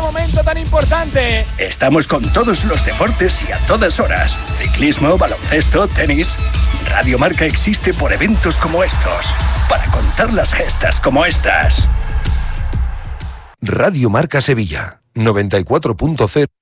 momento tan importante. Estamos con todos los deportes y a todas horas. Ciclismo, baloncesto, tenis. Radio Marca existe por eventos como estos, para contar las gestas como estas. Radio Marca Sevilla, 94.0.